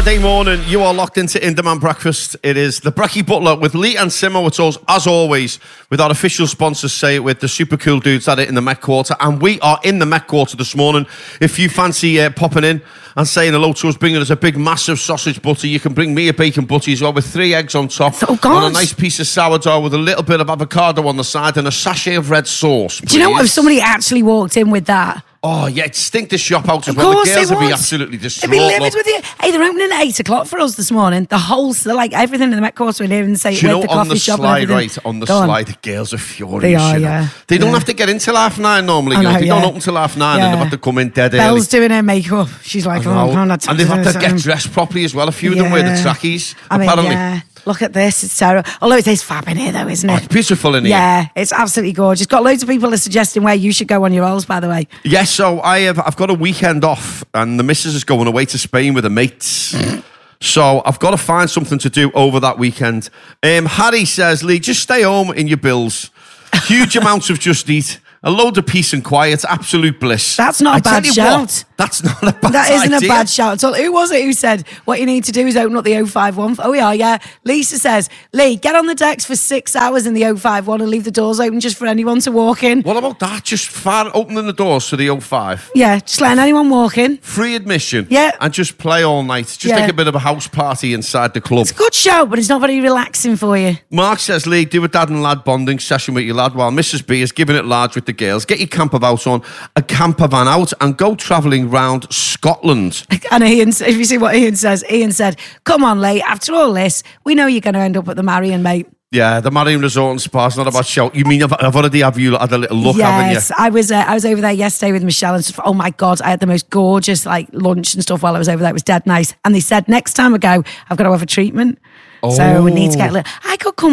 Friday morning, you are locked into In-Demand Breakfast. It is the Brekkie Butler with Lee and Simo. It's us, as always, with our official sponsors, Say It With, the super cool dudes at it in the Met Quarter. And we are in the Met Quarter this morning. If you fancy popping in and saying hello to us, bringing us a big, massive sausage butty, you can bring me a bacon butty as well with 3 eggs on top. Oh, God. And a nice piece of sourdough with a little bit of avocado on the side and a sachet of red sauce. Do you know what? If somebody actually walked in with that... Oh, yeah, it'd stink the shop out as Of well. course The girls they would be would. absolutely distraught. They'd be livid with you. Hey, they're opening at 8 o'clock for us this morning. The whole, like everything in the Met Quarter in here and Say It Do you With, know, the on coffee the shop slide, and everything. right, on the Go on. slide, the girls are furious. They are, you know. yeah. They don't Yeah. have to get in till 9:30 normally. I You know. know, They yeah. don't open till 9:30 and they've had to come in dead Belle's early. doing her makeup. She's like, I know. I'm not And they've had to touching get this. dressed properly as well. A few of them wear the trackies, I mean, apparently. yeah. Look at this. It's terrible. Although it is fab in here, though, isn't Oh, it? it's beautiful in here. Yeah, it's absolutely gorgeous. Got loads of people are suggesting where you should go on your rolls, by the way. Yes, so I've got a weekend off and the missus is going away to Spain with her mates. So I've got to find something to do over that weekend. Harry says, Lee, just stay home in your bills. Huge amounts of Just Eat. A load of peace and quiet, absolute bliss. That's not a bad shout. That's not a bad That isn't idea. a bad shout at all. Who was it who said what you need to do is open up the 051? Oh, yeah. Lisa says, Lee, get on the decks for 6 hours in the 051 and leave the doors open just for anyone to walk in. What about that? Just opening the doors to the 05. Yeah, just letting anyone walk in. Free admission. Yeah. And just play all night. Just Yeah. like a bit of a house party inside the club. It's a good show, but it's not very relaxing for you. Mark says, Lee, do a dad and lad bonding session with your lad while Mrs. B is giving it large with the girls. Get your camper out on a camper van out and go travelling round Scotland. And Ian, if you see what Ian says, Ian said, come on, Lee, after all this, we know you're going to end up at the Marion, mate. Yeah, the Marion Resort and Spa is not about shout. You mean I've already had you had a little look, haven't you? Yes, I was over there yesterday with Michelle and stuff. Oh my God, I had the most gorgeous like lunch and stuff while I was over there. It was dead nice. And they said next time I go, I've got to have a treatment. So we need to get a little... I could come